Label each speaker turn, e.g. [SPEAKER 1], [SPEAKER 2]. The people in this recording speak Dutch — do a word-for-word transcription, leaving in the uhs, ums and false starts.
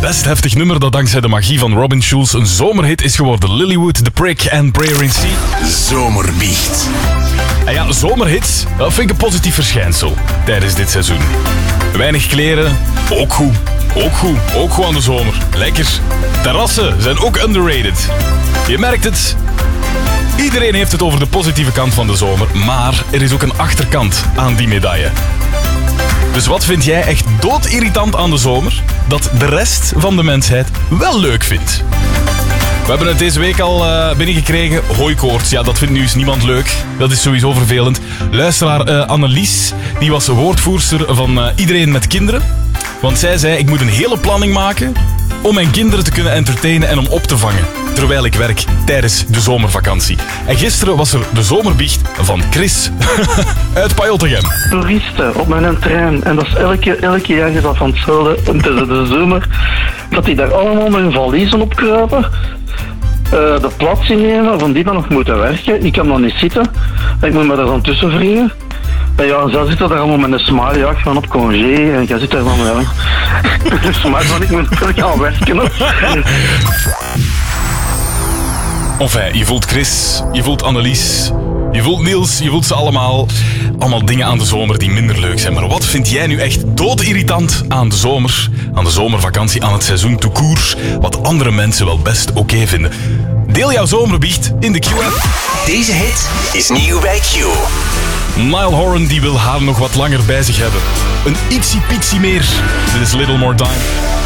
[SPEAKER 1] best heftig nummer dat dankzij de magie van Robin Schulz een zomerhit is geworden. Lilywood, The Prick en Prayer in Sea.
[SPEAKER 2] Zomerbiecht.
[SPEAKER 1] En ja, zomerhits, dat vind ik een positief verschijnsel tijdens dit seizoen. Weinig kleren, ook goed. Ook goed, ook goed aan de zomer. Lekker. Terrassen zijn ook underrated. Je merkt het. Iedereen heeft het over de positieve kant van de zomer, maar er is ook een achterkant aan die medaille. Dus wat vind jij echt doodirritant aan de zomer, dat de rest van de mensheid wel leuk vindt? We hebben het deze week al uh, binnengekregen. Hooikoorts, ja, dat vindt nu eens niemand leuk. Dat is sowieso vervelend. Luisteraar uh, Annelies, die was woordvoerster van uh, iedereen met kinderen. Want zij zei, ik moet een hele planning maken om mijn kinderen te kunnen entertainen en om op te vangen terwijl ik werk tijdens de zomervakantie. En gisteren was er de zomerbiecht van Chris uit Pajottegem.
[SPEAKER 3] Toeristen op mijn trein, en dat is elke, elke jaar is dat van hetzelfde, de, de zomer, dat die daar allemaal met hun valiezen opkruipen, uh, de plaats innemen, van die dan nog moeten werken. Ik kan dan niet zitten, ik moet me daar dan tussen wringen. En ja, zij zitten daar allemaal met een smile, ja, ik ga op congé en jij zit daar dan wel. Maar van ik moet natuurlijk gaan werken.
[SPEAKER 1] Enfin, je voelt Chris, je voelt Annelies, je voelt Niels, je voelt ze allemaal. Allemaal dingen aan de zomer die minder leuk zijn. Maar wat vind jij nu echt doodirritant aan de zomer, aan de zomervakantie, aan het seizoen tout court, wat andere mensen wel best oké okay vinden? Deel jouw zomerbiecht in de Q-app.
[SPEAKER 2] Deze hit is nieuw bij Q.
[SPEAKER 1] Niall Horan die wil haar nog wat langer bij zich hebben. Een ietsie pietsie meer. Dit is Little More Time.